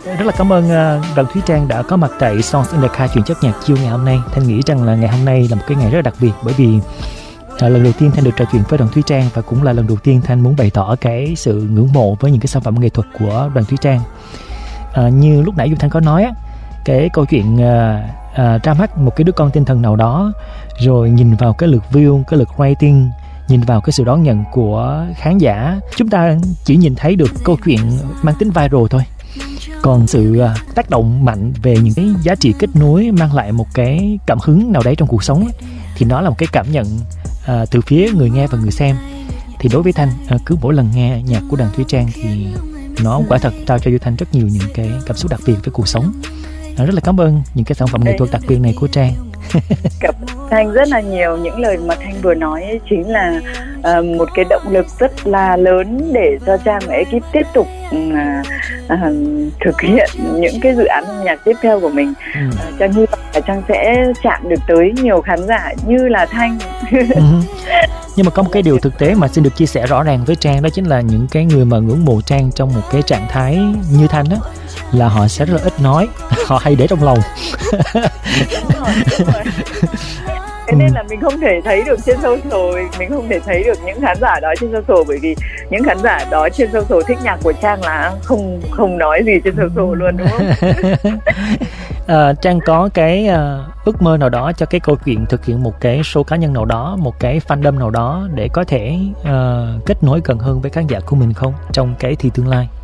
Rất là cảm ơn Đoàn Thúy Trang đã có mặt tại Songs in the Car Chuyện chất nhạc chiều ngày hôm nay. Thanh nghĩ rằng là ngày hôm nay là một cái ngày rất là đặc biệt, bởi vì lần đầu tiên Thanh được trò chuyện với Đoàn Thúy Trang, và cũng là lần đầu tiên Thanh muốn bày tỏ cái sự ngưỡng mộ với những cái sản phẩm nghệ thuật của Đoàn Thúy Trang. Như lúc nãy Duy Thanh có nói á, cái câu chuyện ra mắt một cái đứa con tinh thần nào đó, rồi nhìn vào cái lượt view, cái lượt rating, nhìn vào cái sự đón nhận của khán giả, chúng ta chỉ nhìn thấy được câu chuyện mang tính viral thôi. Còn sự tác động mạnh về những cái giá trị kết nối, mang lại một cái cảm hứng nào đấy trong cuộc sống, thì nó là một cái cảm nhận từ phía người nghe và người xem. Thì đối với Thanh, cứ mỗi lần nghe nhạc của Đoàn Thúy Trang thì nó quả thật trao cho Duy Thanh rất nhiều những cái cảm xúc đặc biệt với cuộc sống. Rất là cảm ơn những cái sản phẩm nghệ thuật đặc biệt này của Trang. Cảm ơn Thanh rất là nhiều. Những lời mà Thanh vừa nói chính là một cái động lực rất là lớn để cho Trang và ekip tiếp tục thực hiện những cái dự án âm nhạc tiếp theo của mình. Trang hy vọng là Trang sẽ chạm được tới nhiều khán giả như là Thanh. Nhưng mà có một cái điều thực tế mà xin được chia sẻ rõ ràng với Trang, đó chính là những cái người mà ngưỡng mộ Trang trong một cái trạng thái như Thanh á, là họ sẽ rất là ít nói, họ hay để trong lòng. Đúng rồi. Thế nên là mình không thể thấy được trên social, mình không thể thấy được những khán giả đó trên social, bởi vì những khán giả đó trên social thích nhạc của Trang là không nói gì trên social luôn, đúng không? Trang có cái ước mơ nào đó cho cái câu chuyện thực hiện một cái show cá nhân nào đó, một cái fandom nào đó để có thể kết nối gần hơn với khán giả của mình không trong cái thì tương lai?